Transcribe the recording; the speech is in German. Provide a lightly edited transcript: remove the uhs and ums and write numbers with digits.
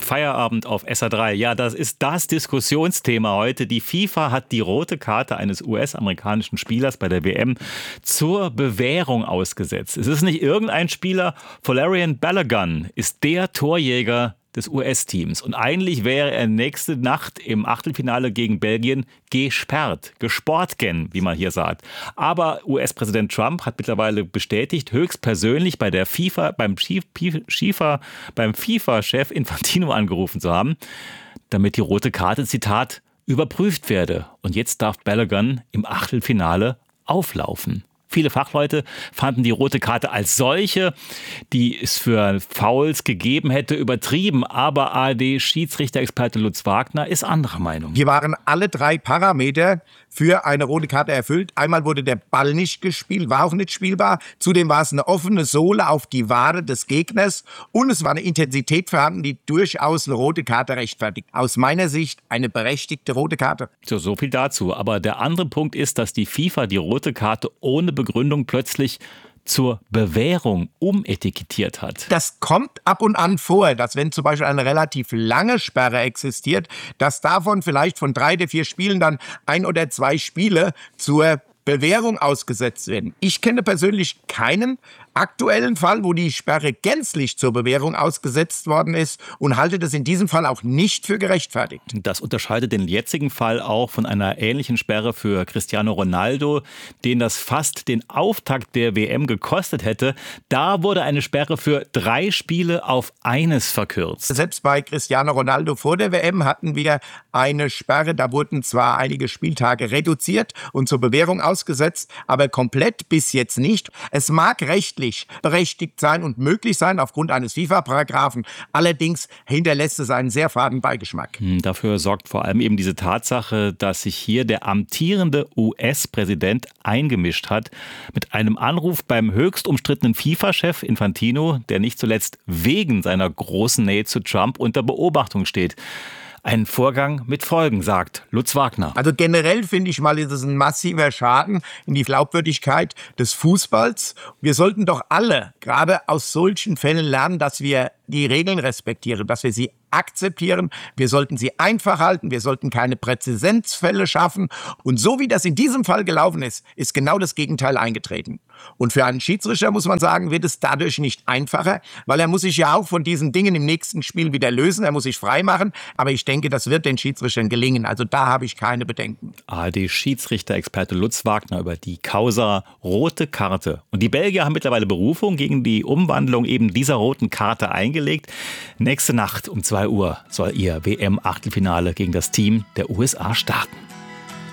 Feierabend auf SA3. Ja, das ist das Diskussionsthema heute. Die FIFA hat die rote Karte eines US-amerikanischen Spielers bei der WM zur Bewährung ausgesetzt. Es ist nicht irgendein Spieler. Folarin Balogun ist der Torjäger des US-Teams. Und eigentlich wäre er nächste Nacht im Achtelfinale gegen Belgien gesportgen, wie man hier sagt. Aber US-Präsident Trump hat mittlerweile bestätigt, höchstpersönlich bei der FIFA, beim FIFA-Chef Infantino angerufen zu haben, damit die rote Karte, Zitat, überprüft werde. Und jetzt darf Balogun im Achtelfinale auflaufen. Viele Fachleute fanden die rote Karte als solche, die es für Fouls gegeben hätte, übertrieben. Aber ARD-Schiedsrichter-Experte Lutz Wagner ist anderer Meinung. Hier waren alle 3 Parameter für eine rote Karte erfüllt. Einmal wurde der Ball nicht gespielt, war auch nicht spielbar. Zudem war es eine offene Sohle auf die Wade des Gegners. Und es war eine Intensität vorhanden, die durchaus eine rote Karte rechtfertigt. Aus meiner Sicht eine berechtigte rote Karte. So viel dazu. Aber der andere Punkt ist, dass die FIFA die rote Karte ohne Begründung plötzlich zur Bewährung umetikettiert hat. Das kommt ab und an vor, dass wenn zum Beispiel eine relativ lange Sperre existiert, dass davon vielleicht von 3 oder 4 Spielen dann 1 oder 2 Spiele zur Bewährung ausgesetzt werden. Ich kenne persönlich keinen aktuellen Fall, wo die Sperre gänzlich zur Bewährung ausgesetzt worden ist und halte das in diesem Fall auch nicht für gerechtfertigt. Das unterscheidet den jetzigen Fall auch von einer ähnlichen Sperre für Cristiano Ronaldo, den das fast den Auftakt der WM gekostet hätte. Da wurde eine Sperre für 3 Spiele auf eines verkürzt. Selbst bei Cristiano Ronaldo vor der WM hatten wir eine Sperre, da wurden zwar einige Spieltage reduziert und zur Bewährung ausgesetzt, aber komplett bis jetzt nicht. Es mag rechtlich berechtigt sein und möglich sein aufgrund eines FIFA-Paragraphen. Allerdings hinterlässt es einen sehr faden Beigeschmack. Dafür sorgt vor allem eben diese Tatsache, dass sich hier der amtierende US-Präsident eingemischt hat mit einem Anruf beim höchst umstrittenen FIFA-Chef Infantino, der nicht zuletzt wegen seiner großen Nähe zu Trump unter Beobachtung steht. Ein Vorgang mit Folgen, sagt Lutz Wagner. Also generell finde ich mal, ist es ein massiver Schaden in die Glaubwürdigkeit des Fußballs. Wir sollten doch alle, gerade aus solchen Fällen lernen, dass wir die Regeln respektieren, dass wir sie akzeptieren. Wir sollten sie einfach halten. Wir sollten keine Präzedenzfälle schaffen. Und so wie das in diesem Fall gelaufen ist, ist genau das Gegenteil eingetreten. Und für einen Schiedsrichter, muss man sagen, wird es dadurch nicht einfacher, weil er muss sich ja auch von diesen Dingen im nächsten Spiel wieder lösen. Er muss sich freimachen. Aber ich denke, das wird den Schiedsrichtern gelingen. Also da habe ich keine Bedenken. ARD-Schiedsrichter-Experte Lutz Wagner über die Causa rote Karte. Und die Belgier haben mittlerweile Berufung gegen die Umwandlung eben dieser roten Karte eingelegt. Nächste Nacht um 2 Uhr soll ihr WM-Achtelfinale gegen das Team der USA starten.